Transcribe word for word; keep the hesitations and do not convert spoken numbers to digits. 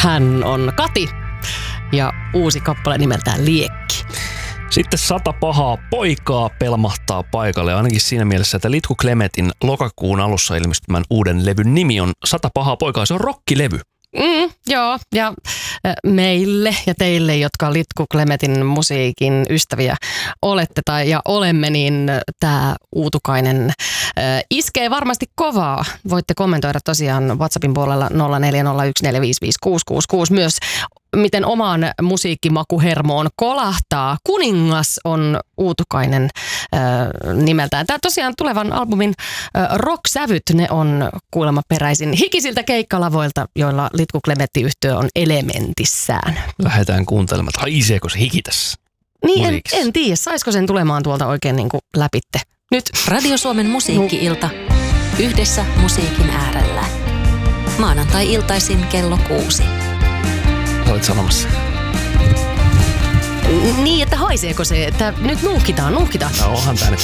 Hän on Kati ja uusi kappale nimeltään Liekki. Sitten sata pahaa poikaa pelmahtaa paikalle. Ainakin siinä mielessä, että Litku Klemetin lokakuun alussa ilmestymän uuden levyn nimi on Sata pahaa poikaa. Se on rockilevy. Mm, joo, ja meille ja teille, jotka Litku Klemetin musiikin ystäviä olette tai ja olemme, niin tämä Uutukainen äh, iskee varmasti kovaa. Voitte kommentoida tosiaan WhatsAppin puolella nolla neljä nolla yksi neljä viisi viisi kuusi kuusi kuusi myös, miten omaan musiikkimakuhermoon kolahtaa. Kuningas on Uutukainen äh, nimeltään. Tämä tosiaan tulevan albumin äh, rock-sävyt, ne on kuulemma peräisin hikisiltä keikkalavoilta, joilla Litku Klemetti-yhtye on elementissään. Lähdetään kuuntelemaan, että haiseeko se hiki tässä? Niin en, en tiedä, saisiko sen tulemaan tuolta oikein niin kuin läpitte. Nyt Radio Suomen musiikki-ilta. Yhdessä musiikin äärellä. Maanantai-iltaisin kello kuusi. Olet sanomassa. Niin, että haiseeko se, että nyt nuuhkitaan, nuuhkitaan. No onhan tää nyt